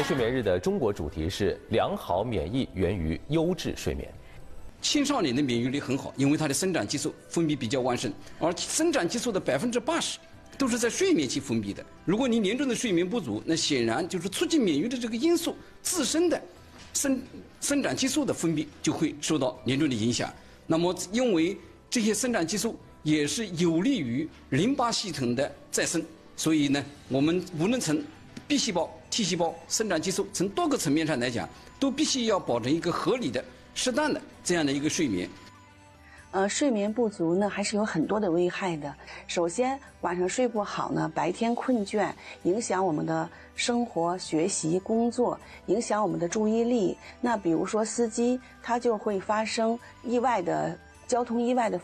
年睡眠日的中国主题是良好免疫源于优质睡眠。 青少年的免疫力很好，因为他的生长激素分泌比较旺盛，而生长激素的80%都是在睡眠期分泌的。如果你严重的睡眠不足，那显然就是促进免疫的这个因素自身的生长激素的分泌就会受到严重的影响。那么，因为这些生长激素也是有利于淋巴系统的再生，所以呢，我们无论从 B 细胞、T 细胞、生长激素从多个层面上来讲，都必须要保证一个合理的、适当的这样的一个睡眠。 睡眠不足呢，还是有很多的危害的。首先，晚上睡不好呢，白天困倦，影响我们的生活、学习、工作，影响我们的注意力。那比如说司机，他就会发生交通意外的